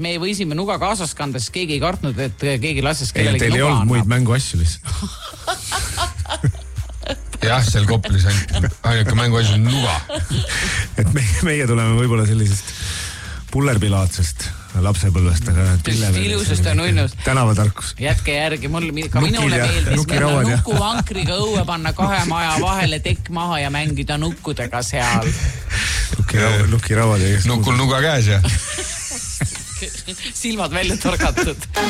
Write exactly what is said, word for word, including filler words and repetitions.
me võisime nuga kaasas kanda, siis keegi ei kartnud, et keegi lases kellelegi nuga annab. Teil ei olnud muid mänguasju lihtsalt. jah, seal Koplis ainuke mänguasju on nuga. et meie, meie tuleme võib-olla sellisest pullerpilaatsest lapsepõlvest, aga ilusust on unnust. Tänavatarkus. Jätke järgi, mul ka minule meeldis minna nukuvankriga õue panna kahe maja vahele tekk maha ja mängida nukkudega seal. Nukirauad. Nukul nuga käes ja silmad välja torgatud.